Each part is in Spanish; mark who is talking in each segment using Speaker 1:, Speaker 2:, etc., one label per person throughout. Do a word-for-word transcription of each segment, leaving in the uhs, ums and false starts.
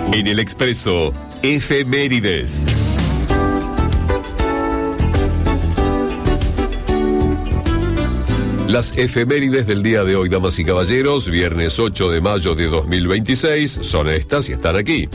Speaker 1: En el Expreso, efemérides. Las efemérides del día de hoy, damas y caballeros, viernes ocho de mayo de dos mil veintiséis, son estas y están aquí.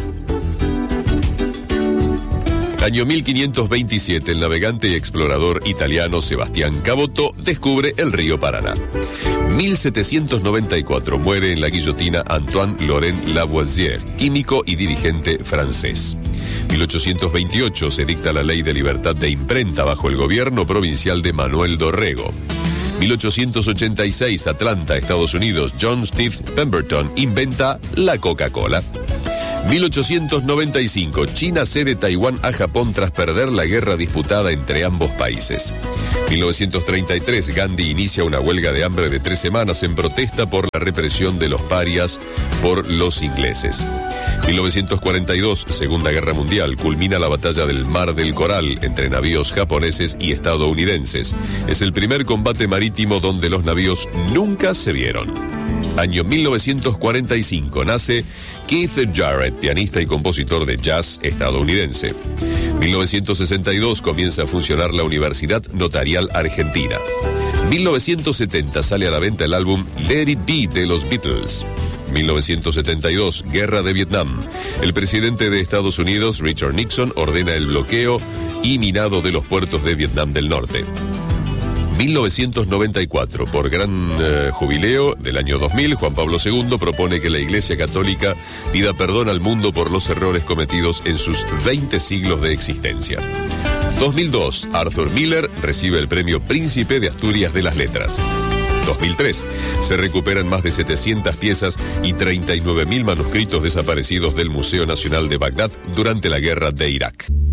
Speaker 1: Año mil quinientos veintisiete, el navegante y explorador italiano Sebastián Caboto descubre el río Paraná. mil setecientos noventa y cuatro, muere en la guillotina Antoine Laurent Lavoisier, químico y dirigente francés. mil ochocientos veintiocho, se dicta la ley de libertad de imprenta bajo el gobierno provincial de Manuel Dorrego. mil ochocientos ochenta y seis, Atlanta, Estados Unidos, John Steve Pemberton inventa la Coca-Cola. mil ochocientos noventa y cinco, China cede Taiwán a Japón tras perder la guerra disputada entre ambos países. mil novecientos treinta y tres, Gandhi inicia una huelga de hambre de tres semanas en protesta por la represión de los parias por los ingleses. mil novecientos cuarenta y dos, Segunda Guerra Mundial, culmina la batalla del Mar del Coral entre navíos japoneses y estadounidenses. Es el primer combate marítimo donde los navíos nunca se vieron. Año mil novecientos cuarenta y cinco, nace Keith Jarrett, pianista y compositor de jazz estadounidense. mil novecientos sesenta y dos, comienza a funcionar la Universidad Notarial Argentina. mil novecientos setenta, sale a la venta el álbum Let It Be de los Beatles. mil novecientos setenta y dos, Guerra de Vietnam. El presidente de Estados Unidos, Richard Nixon, ordena el bloqueo y minado de los puertos de Vietnam del Norte. mil novecientos noventa y cuatro, por gran eh, jubileo del año dos mil, Juan Pablo segundo propone que la Iglesia Católica pida perdón al mundo por los errores cometidos en sus veinte siglos de existencia. dos mil dos, Arthur Miller recibe el premio Príncipe de Asturias de las Letras. dos mil tres, se recuperan más de setecientas piezas y treinta y nueve mil manuscritos desaparecidos del Museo Nacional de Bagdad durante la Guerra de Irak.